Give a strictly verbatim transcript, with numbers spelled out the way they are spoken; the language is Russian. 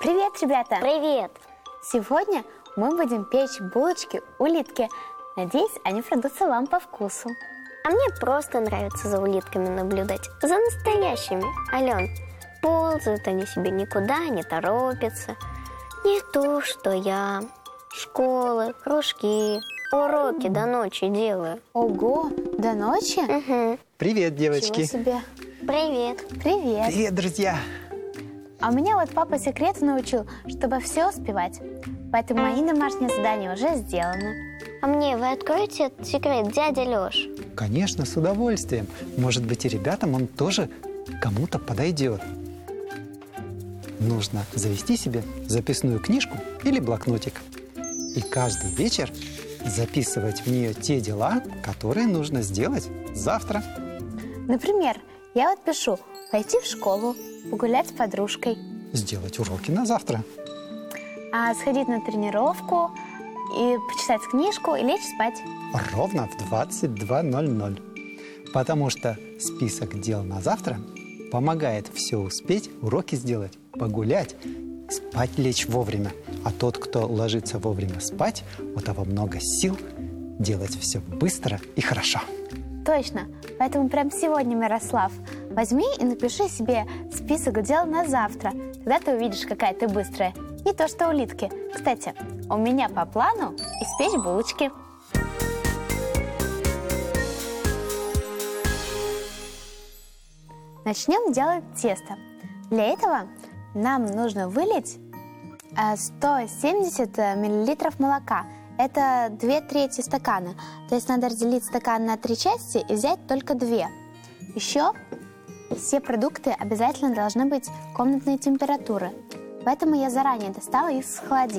Привет, ребята! Привет! Сегодня мы будем печь булочки-улитки. Надеюсь, они придутся вам по вкусу. А мне просто нравится за улитками наблюдать. За настоящими. Ален, ползают они себе никуда, не торопятся. Не то, что я. Школы, кружки, уроки до ночи делаю. Ого, до ночи? Угу. Привет, девочки. Чего себе. Привет. Привет. Привет, друзья. А у меня вот папа секрету научил, чтобы все успевать. Поэтому мои домашние задания уже сделаны. А мне вы откроете этот секрет, дядя Лёш? Конечно, с удовольствием. Может быть, и ребятам он тоже кому-то подойдет. Нужно завести себе записную книжку или блокнотик. И каждый вечер записывать в нее те дела, которые нужно сделать завтра. Например, я вот пишу пойти в школу, погулять с подружкой. Сделать уроки на завтра. А сходить на тренировку, и почитать книжку и лечь спать. Ровно в двадцать два ноль ноль. Потому что список дел на завтра помогает все успеть, уроки сделать, погулять, спать лечь вовремя. А тот, кто ложится вовремя спать, у того много сил делать все быстро и хорошо. Точно. Поэтому прямо сегодня, Мирослав, возьми и напиши себе список дел на завтра. Тогда ты увидишь, какая ты быстрая. Не то что улитки. Кстати, у меня по плану испечь булочки. Начнем делать тесто. Для этого нам нужно вылить сто семьдесят миллилитров молока. Это две трети стакана. То есть надо разделить стакан на три части и взять только две. Еще все продукты обязательно должны быть комнатной температуры. Поэтому я заранее достала их с холодильника.